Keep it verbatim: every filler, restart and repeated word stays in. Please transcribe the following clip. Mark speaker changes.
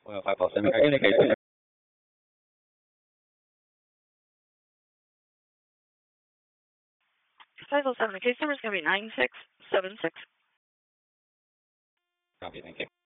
Speaker 1: Well, five oh seven, indicate
Speaker 2: five oh seven, the case number is going to be nine six seven six.
Speaker 1: copy, thank you.